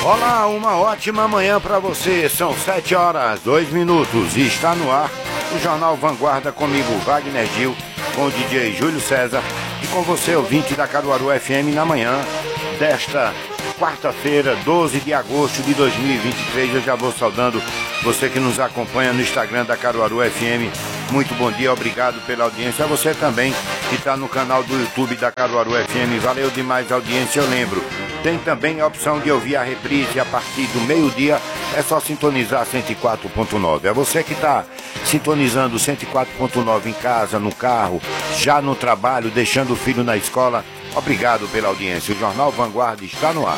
Olá, uma ótima manhã para você. São 7h02 e está no ar o Jornal Vanguarda comigo, Wagner Gil, com o DJ Júlio César e com você, ouvinte da Caruaru FM, na manhã desta quarta-feira, 12 de agosto de 2023. Eu já vou saudando você que nos acompanha no Instagram da Caruaru FM. Muito bom dia, obrigado pela audiência. A você também que está no canal do YouTube da Caruaru FM. Valeu demais a audiência, eu lembro. Tem também a opção de ouvir a reprise a partir do meio-dia. É só sintonizar 104.9. É você que está sintonizando 104.9 em casa, no carro, já no trabalho, deixando o filho na escola. Obrigado pela audiência. O Jornal Vanguarda está no ar.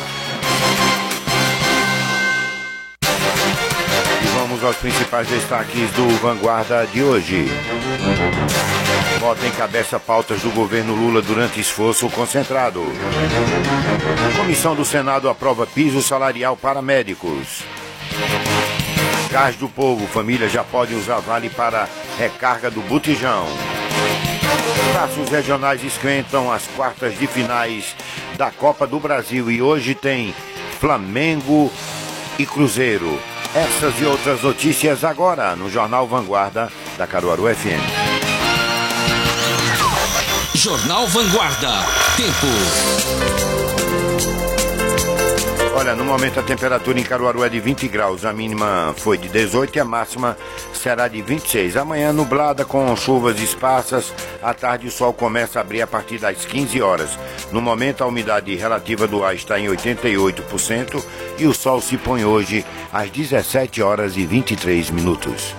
E vamos aos principais destaques do Vanguarda de hoje. Bota em cabeça pautas do governo Lula durante esforço concentrado. Comissão do Senado aprova piso salarial para médicos. Gás do Povo, família já pode usar vale para recarga do botijão. Traços regionais esquentam as quartas de finais da Copa do Brasil e hoje tem Flamengo e Cruzeiro. Essas e outras notícias agora no Jornal Vanguarda da Caruaru FM. Jornal Vanguarda. Tempo. Olha, no momento a temperatura em Caruaru é de 20 graus. A mínima foi de 18 e a máxima será de 26. Amanhã nublada com chuvas esparsas. À tarde o sol começa a abrir a partir das 15 horas. No momento a umidade relativa do ar está em 88% e o sol se põe hoje às 17h23.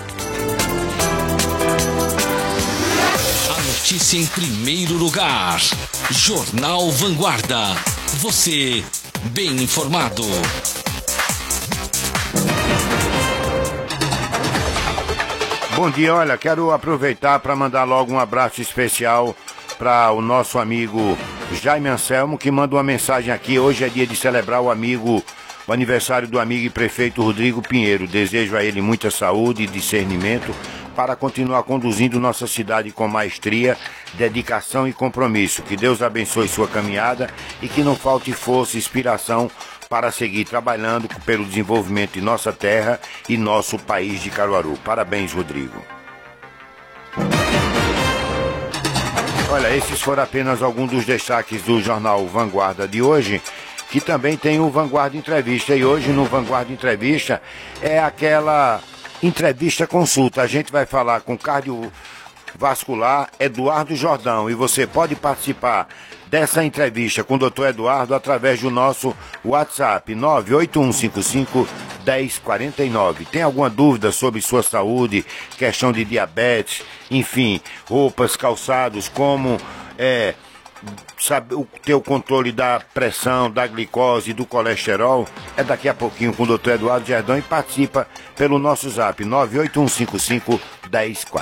Notícia em primeiro lugar. Jornal Vanguarda. Você bem informado. Bom dia, olha, quero aproveitar para mandar logo um abraço especial para o nosso amigo Jaime Anselmo, que manda uma mensagem aqui. Hoje é dia de celebrar o aniversário do amigo e prefeito Rodrigo Pinheiro. Desejo a ele muita saúde e discernimento para continuar conduzindo nossa cidade com maestria, dedicação e compromisso. Que Deus abençoe sua caminhada e que não falte força e inspiração para seguir trabalhando pelo desenvolvimento de nossa terra e nosso país de Caruaru. Parabéns, Rodrigo. Olha, esses foram apenas alguns dos destaques do Jornal Vanguarda de hoje, que também tem o Vanguarda Entrevista. E hoje no Vanguarda Entrevista é aquela entrevista consulta. A gente vai falar com cardiovascular Eduardo Jordão e você pode participar dessa entrevista com o Dr. Eduardo através do nosso WhatsApp 981551049. Tem alguma dúvida sobre sua saúde, questão de diabetes, enfim, roupas, calçados, como sabe, o teu controle da pressão, da glicose, do colesterol? É daqui a pouquinho com o Dr. Eduardo Jordão e participa pelo nosso zap 981551049.